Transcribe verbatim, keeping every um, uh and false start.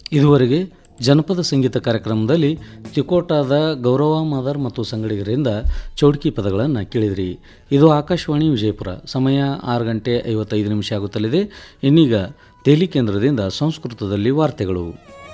ಇದುವರೆಗೆ ಜನಪದ ಸಂಗೀತ ಕಾರ್ಯಕ್ರಮದಲ್ಲಿ ತಿಕೋಟಾದ ಗೌರವ ಮಾದರ್ ಮತ್ತು ಸಂಗಡಿಗರಿಂದ ಚೌಡ್ಕಿ ಪದಗಳನ್ನು ಕೇಳಿದಿರಿ. ಇದು ಆಕಾಶವಾಣಿ ವಿಜಯಪುರ. ಸಮಯ ಆರು ಗಂಟೆ ಐವತ್ತೈದು ನಿಮಿಷ ಆಗುತ್ತಲಿದೆ. ಇನ್ನೀಗ ದೆಹಲಿ ಕೇಂದ್ರದಿಂದ ಸಂಸ್ಕೃತದಲ್ಲಿ ವಾರ್ತೆಗಳು.